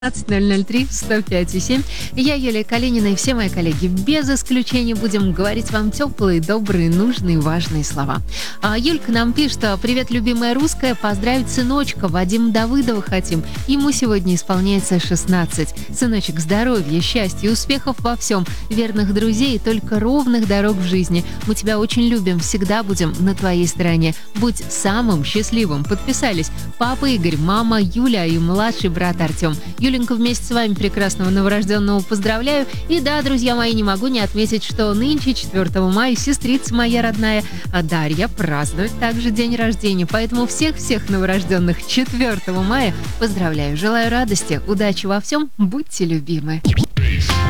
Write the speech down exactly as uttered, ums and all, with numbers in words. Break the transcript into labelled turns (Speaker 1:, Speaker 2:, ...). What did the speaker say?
Speaker 1: ноль ноль три сто пять и семь. Я Юлия Калинина и все мои коллеги без исключения будем говорить вам теплые, добрые, нужные, важные слова. А Юлька нам пишет: «Привет, любимая русская, поздравить сыночка Вадима Давыдова хотим. Ему сегодня исполняется шестнадцать. Сыночек, здоровья, счастья, успехов во всем, верных друзей и только ровных дорог в жизни. Мы тебя очень любим, всегда будем на твоей стороне. Будь самым счастливым». Подписались папа Игорь, мама Юля и младший брат Артем. Юленька, вместе с вами прекрасного новорожденного поздравляю. И да, друзья мои, не могу не отметить, что нынче, четвёртого мая, сестрица моя родная Дарья празднует также день рождения. Поэтому всех-всех новорожденных четвёртого мая поздравляю. Желаю радости, удачи во всем, будьте любимы.